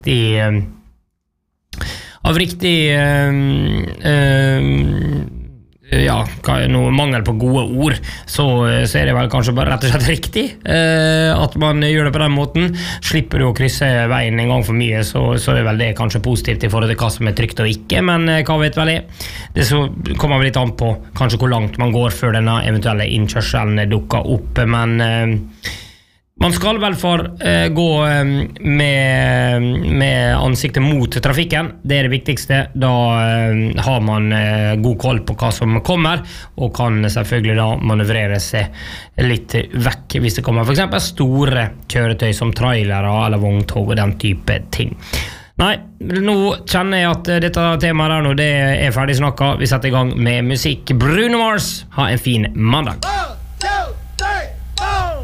noe mangel på gode ord, så er det vel kanskje bare rett og slett riktig at man gjør det på den måten. Slipper du å krysse veien en gang for mye, så er vel det kanskje positivt i forhold til hva som er trygt og ikke, men hva vet vel jeg? Det så kommer vel litt an på kanskje hvor langt man går før denne eventuelle innkjørselen dukker opp, men man skal vel for gå med ansiktet mot trafikken. Det er det viktigste. Da har man god koll på hva som kommer, og kan selvfølgelig da manøvrere seg litt vekk hvis det kommer for eksempel store kjøretøy som trailere eller vogntog og den type ting. Nei, nå kjenner jeg at dette temaet der nå, det er ferdig snakket. Vi setter i gang med musikk. Bruno Mars, ha en fin mandag.